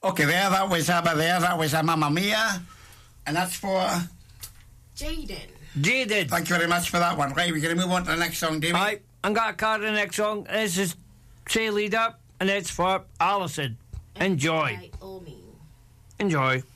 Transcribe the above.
Okay, that was Mamma Mia. And that's for... Jaden. Thank you very much for that one. Right, we're going to move on to the next song, David. Right, I'm got a card in the next song. This is Cheerleader, and it's for Alison. Enjoy. By all means. Enjoy.